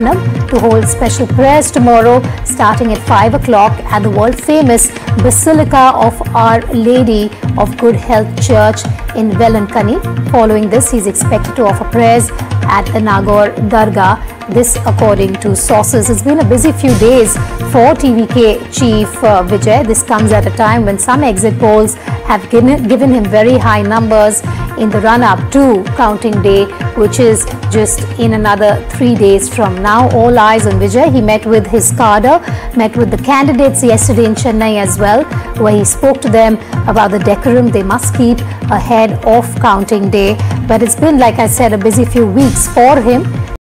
to hold special prayers tomorrow starting at 5 o'clock at the world-famous Basilica of Our Lady of Good Health Church in Velankani. Following this, he is expected to offer prayers at the Nagaur Dargah. This, according to sources, has been a busy few days for TVK chief Vijay. This comes at a time when some exit polls have given him very high numbers in the run-up to counting day, which is just in another 3 days from now. All eyes on Vijay. He met with his cadre, met with the candidates yesterday in Chennai as well, where he spoke to them about the decorum they must keep ahead of counting day. But it's been, like I said, a busy few weeks for him.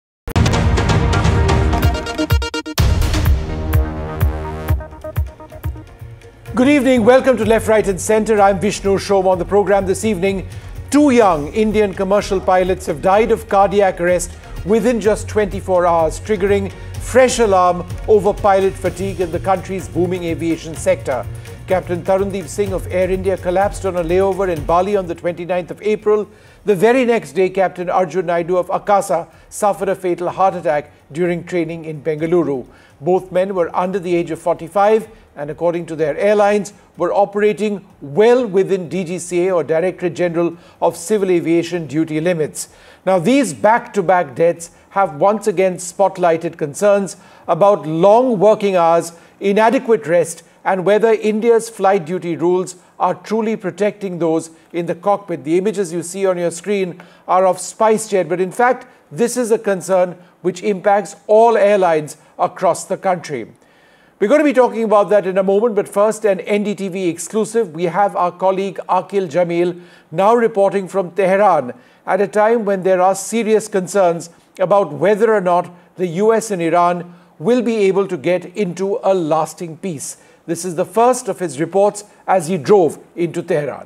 Good evening. Welcome to Left, Right and Centre. I'm Vishnu Shom. On the programme this evening, 2 young Indian commercial pilots have died of cardiac arrest within just 24 hours, triggering fresh alarm over pilot fatigue in the country's booming aviation sector. Captain Tarundeep Singh of Air India collapsed on a layover in Bali on the 29th of April. The very next day, Captain Arjun Naidu of Akasa suffered a fatal heart attack during training in Bengaluru. Both men were under the age of 45 and, according to their airlines, were operating well within DGCA or Directorate General of Civil Aviation duty limits. Now, these back-to-back deaths have once again spotlighted concerns about long working hours, inadequate rest, and whether India's flight duty rules are truly protecting those in the cockpit. The images you see on your screen are of SpiceJet, but in fact, this is a concern which impacts all airlines across the country. We're going to be talking about that in a moment, but first, an NDTV exclusive. We have our colleague Aqil Jamil now reporting from Tehran at a time when there are serious concerns about whether or not the US and Iran will be able to get into a lasting peace. This is the first of his reports as he drove into Tehran.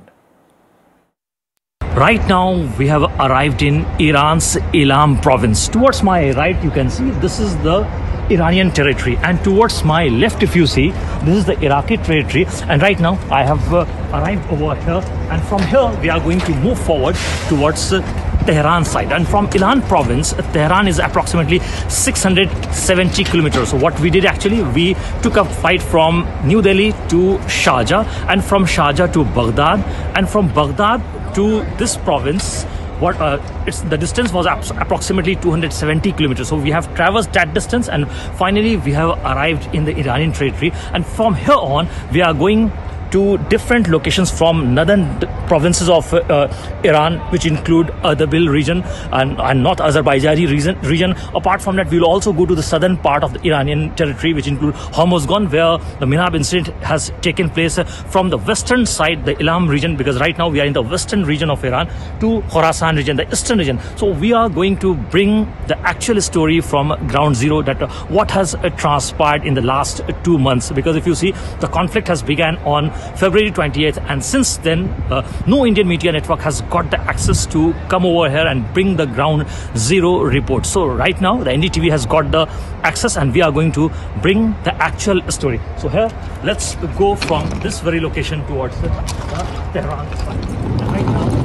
Right now, we have arrived in Iran's Ilam province. Towards my right, you can see this is the Iranian territory, and towards my left, if you see, this is the Iraqi territory. And right now I have arrived over here, and from here we are going to move forward towards Tehran side. And from Ilan province, Tehran is approximately 670 kilometers. So what we did, actually, we took a flight from New Delhi to Sharjah, and from Sharjah to Baghdad, and from Baghdad to this province. The distance was approximately 270 kilometers. So we have traversed that distance, and finally we have arrived in the Iranian territory. And from here on, we are going to different locations from northern provinces of Iran, which include Ardabil region and North Azerbaijani region. Apart from that, we will also go to the southern part of the Iranian territory, which include Hormozgan, where the Minab incident has taken place. From the western side, the Ilam region, because right now we are in the western region of Iran, to Khorasan region, the eastern region. So we are going to bring the actual story from ground zero, that what has transpired in the last 2 months. Because if you see, the conflict has begun on February 28th, and since then no Indian media network has got the access to come over here and bring the ground zero report. So right now the NDTV has got the access, and we are going to bring the actual story. So here, let's go from this very location towards the Tehran side.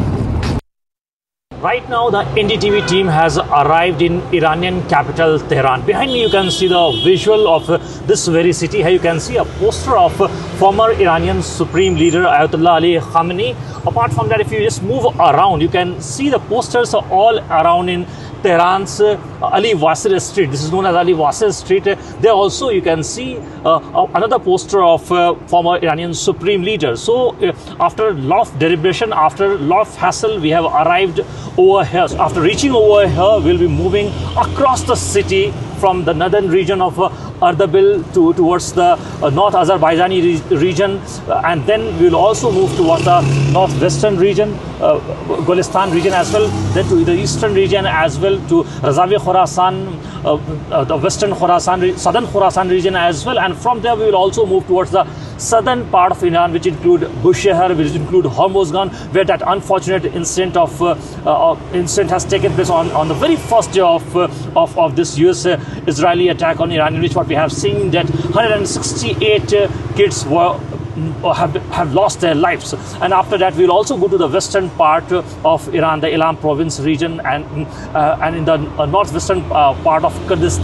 Right now, the NDTV team has arrived in Iranian capital Tehran. Behind me, you can see the visual of this very city. Here you can see a poster of former Iranian Supreme Leader Ayatollah Ali Khamenei. Apart from that, if you just move around, you can see the posters all around in Tehran's Ali Wasir Street. This is known as Ali Wasir Street. There also you can see another poster of former Iranian Supreme Leader. So after a lot of deliberation, after a lot of hassle, we have arrived over here. So after reaching over here, we'll be moving across the city from the northern region of Ardabil towards the North Azerbaijani region, and then we will also move towards the northwestern region, Gulistan region as well, then to the eastern region as well, to Razavi Khorasan, the western Khorasan, southern Khorasan region as well, and from there we will also move towards the southern part of Iran, which include Bushehr, which include Hormozgan, where that unfortunate incident has taken place on the very first day of this US-Israeli attack on Iran, in which what we have seen that 168 kids were have lost their lives. And after that, we'll also go to the western part of Iran, the Elam province region, and in the northwestern part of Kurdistan.